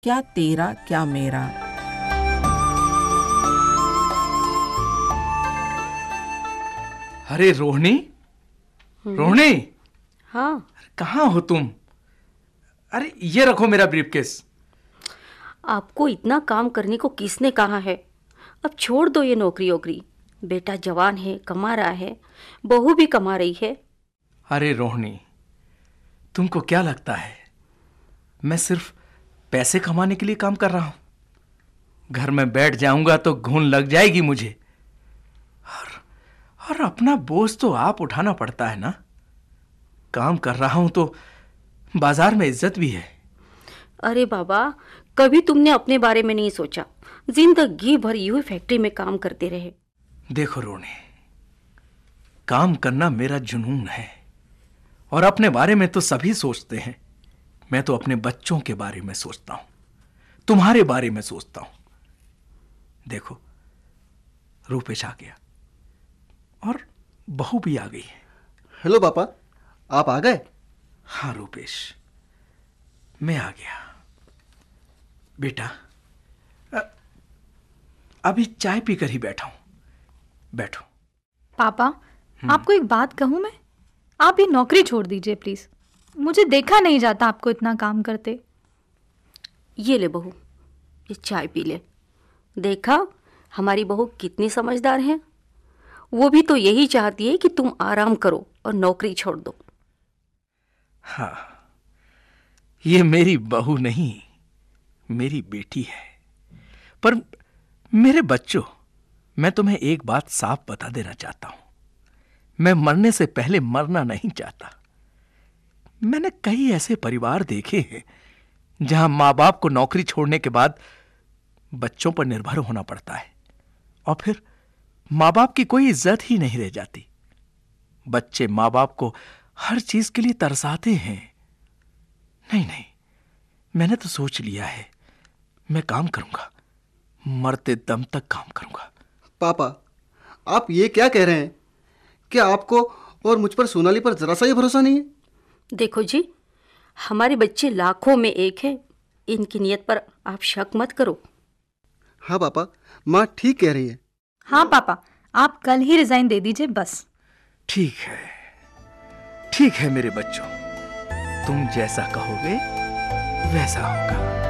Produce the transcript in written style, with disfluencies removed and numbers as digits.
क्या तेरा क्या मेरा। अरे रोहिणी, रोहिणी, हाँ। कहाँ हो तुम? अरे ये रखो मेरा ब्रीफकेस। आपको इतना काम करने को किसने कहा है? अब छोड़ दो ये नौकरी वोकरी। बेटा जवान है, कमा रहा है, बहू भी कमा रही है। अरे रोहिणी, तुमको क्या लगता है मैं सिर्फ पैसे कमाने के लिए काम कर रहा हूं? घर में बैठ जाऊंगा तो घून लग जाएगी मुझे। और अपना बोझ तो आप उठाना पड़ता है ना। काम कर रहा हूं तो बाजार में इज्जत भी है। अरे बाबा, कभी तुमने अपने बारे में नहीं सोचा? जिंदगी भर यूं ही फैक्ट्री में काम करते रहे। देखो रोहिणी, काम करना मेरा जुनून है और अपने बारे में तो सभी सोचते हैं। मैं तो अपने बच्चों के बारे में सोचता हूं, तुम्हारे बारे में सोचता हूं। देखो, रूपेश आ गया और बहू भी आ गई है। हेलो पापा, आप आ गए? हाँ रूपेश, मैं आ गया। बेटा, अभी चाय पीकर ही बैठा हूं, बैठो। पापा, आपको एक बात कहूं मैं? आप ये नौकरी छोड़ दीजिए प्लीज। मुझे देखा नहीं जाता आपको इतना काम करते। ये ले बहू, ये चाय पी ले। देखा हमारी बहू कितनी समझदार है। वो भी तो यही चाहती है कि तुम आराम करो और नौकरी छोड़ दो। हाँ, ये मेरी बहू नहीं, मेरी बेटी है। पर मेरे बच्चों, मैं तुम्हें एक बात साफ बता देना चाहता हूं। मैं मरने से पहले मरना नहीं चाहता। मैंने कई ऐसे परिवार देखे हैं जहां मां बाप को नौकरी छोड़ने के बाद बच्चों पर निर्भर होना पड़ता है और फिर मां बाप की कोई इज्जत ही नहीं रह जाती। बच्चे मां बाप को हर चीज के लिए तरसाते हैं। नहीं नहीं, मैंने तो सोच लिया है, मैं काम करूंगा, मरते दम तक काम करूंगा। पापा, आप ये क्या कह रहे हैं? क्या आपको और मुझ पर, सोनाली पर जरा सा ही भरोसा नहीं है? देखो जी, हमारे बच्चे लाखों में एक है। इनकी नीयत पर आप शक मत करो। हाँ पापा, माँ ठीक कह रही है। हाँ पापा, आप कल ही रिजाइन दे दीजिए बस। ठीक है, ठीक है मेरे बच्चों, तुम जैसा कहोगे वैसा होगा।